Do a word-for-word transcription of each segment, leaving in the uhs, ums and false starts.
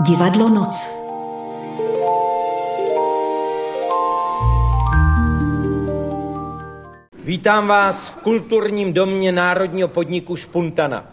Divadlo Noc. Vítám vás v kulturním domě národního podniku Špuntana.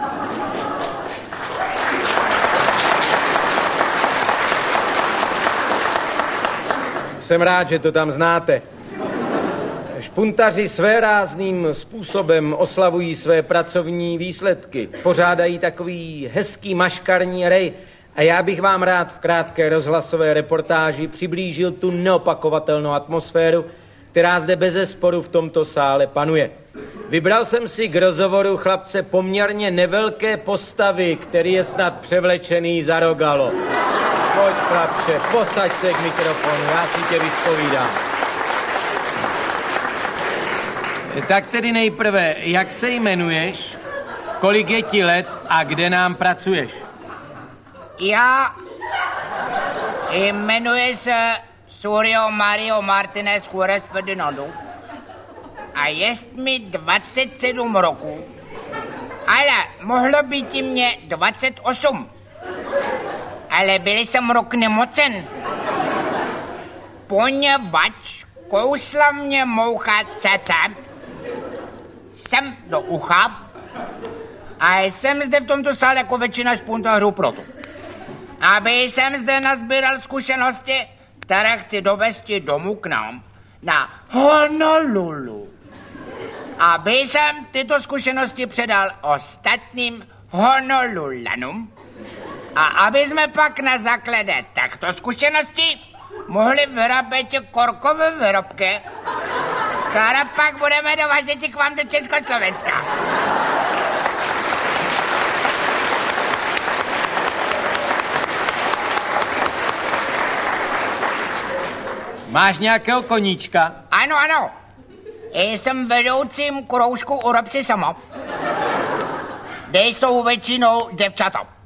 Jsem rád, že to tam znáte. Špuntaři svérázným způsobem oslavují své pracovní výsledky. Pořádají takový hezký maškarní rej a já bych vám rád v krátké rozhlasové reportáži přiblížil tu neopakovatelnou atmosféru, která zde bezesporu v tomto sále panuje. Vybral jsem si k rozhovoru chlapce poměrně nevelké postavy, který je snad převlečený za rogalo. Pojď, chlapče, posaď se k mikrofonu, já si tě vyspovídám. Tak tedy nejprve, jak se jmenuješ, kolik je ti let a kde nám pracuješ? Já jmenuji se Suryo Mario Martinez Juarez Ferdinando a je mi dvacet sedm roků, ale mohlo být i mě dvacet osm. Ale byl jsem rok nemocen, poněvadž kousla mě moucha caca sem do ucha a jsem zde v tomto sále jako většina špuntařů proto, aby jsem zde nazbíral zkušenosti, které chci dovesti domů k nám na Honolulu. Aby jsem tyto zkušenosti předal ostatním Honolulanům a aby jsme pak na základě takto zkušeností mohli vyrábět korkové výrobky, které pak budeme dovážet k vám do Československa. Máš nějakého koníčka? Ano, ano. Jsem vedoucím kroužku u Robsi sama, kde jsou většinou děvčata.